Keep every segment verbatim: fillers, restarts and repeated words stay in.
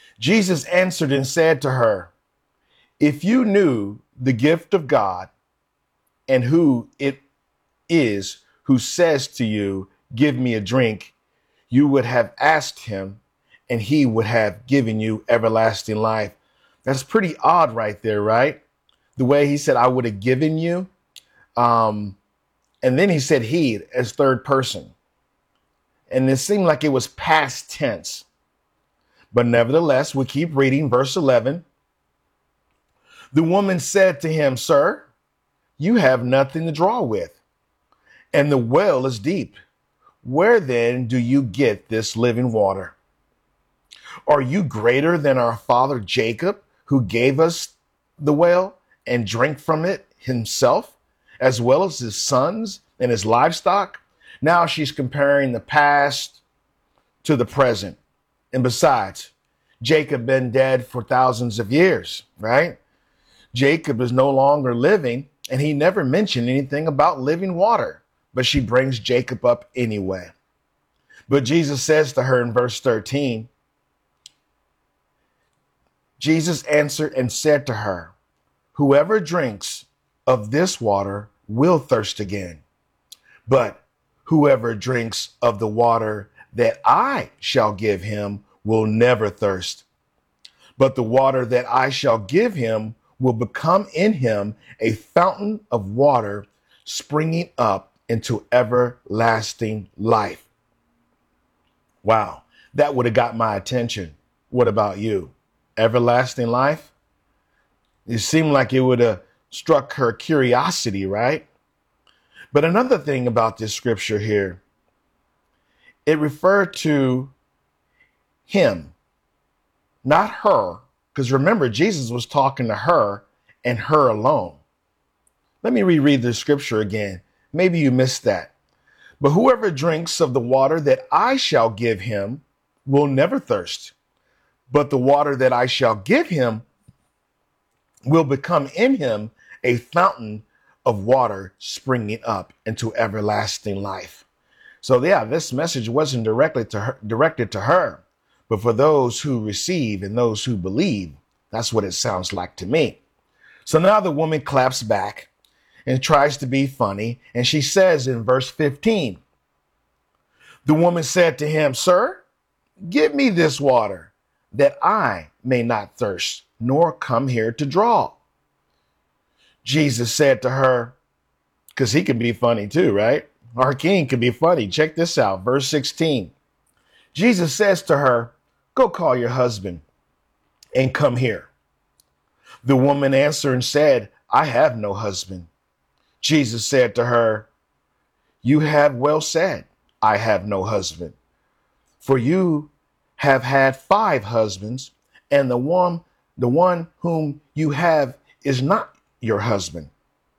Jesus answered and said to her, if you knew the gift of God and who it is who says to you, give me a drink, you would have asked him and he would have given you everlasting life. That's pretty odd right there, right? The way he said, I would have given you. Um, and then he said he as third person. And it seemed like it was past tense. But nevertheless, we keep reading verse eleven. The woman said to him, sir, you have nothing to draw with, and the well is deep. Where then do you get this living water? Are you greater than our father Jacob, who gave us the well and drank from it himself, as well as his sons and his livestock? Now she's comparing the past to the present. And besides, Jacob been dead for thousands of years, right? Jacob is no longer living, and he never mentioned anything about living water, but she brings Jacob up anyway. But Jesus says to her in verse thirteen, Jesus answered and said to her, whoever drinks of this water will thirst again, but whoever drinks of the water that I shall give him will never thirst. But the water that I shall give him will become in him a fountain of water springing up into everlasting life. Wow, that would have got my attention. What about you? Everlasting life? It seemed like it would have struck her curiosity, right? But another thing about this scripture here, it referred to him, not her. Because remember, Jesus was talking to her and her alone. Let me reread the scripture again. Maybe you missed that. But whoever drinks of the water that I shall give him will never thirst. But the water that I shall give him will become in him a fountain of water springing up into everlasting life. So yeah, this message wasn't directly to her, directed to her, but for those who receive and those who believe. That's what it sounds like to me. So now the woman claps back and tries to be funny. And she says in verse fifteen, the woman said to him, sir, give me this water that I may not thirst, nor come here to draw. Jesus said to her, because he can be funny too, right? Our king can be funny. Check this out. Verse sixteen. Jesus says to her, go call your husband and come here. The woman answered and said, I have no husband. Jesus said to her, you have well said, I have no husband. For you have had five husbands, and the one, the one whom you have is not your husband.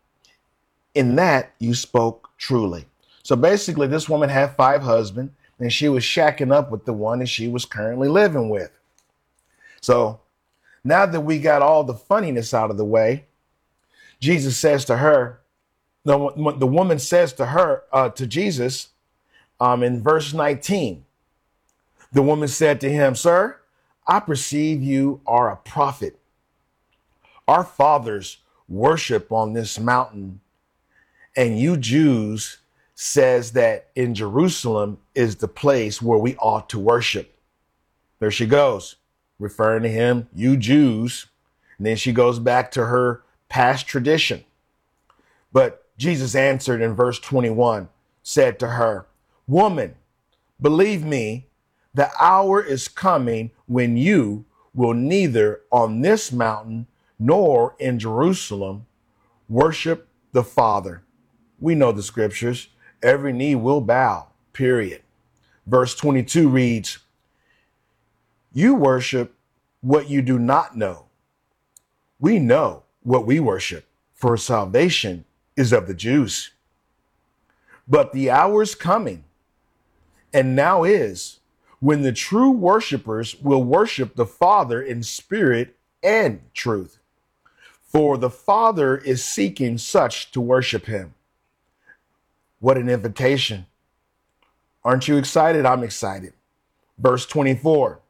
In that you spoke truly. So basically, this woman had five husbands, and she was shacking up with the one that she was currently living with. So now that we got all the funniness out of the way, Jesus says to her, the, the woman says to her, uh, to Jesus, um, in verse nineteen, the woman said to him, sir, I perceive you are a prophet. Our fathers worship on this mountain, and you Jews says that in Jerusalem is the place where we ought to worship. There she goes, referring to him, you Jews. And then she goes back to her past tradition. But Jesus answered in verse twenty-one, said to her, woman, believe me, the hour is coming when you will neither on this mountain nor in Jerusalem worship the Father. We know the scriptures. Every knee will bow, period. Verse twenty-two reads, you worship what you do not know. We know what we worship, for salvation is of the Jews. But the hour is coming, and now is, when the true worshipers will worship the Father in spirit and truth. For the Father is seeking such to worship him. What an invitation. Aren't you excited? I'm excited. Verse twenty-four.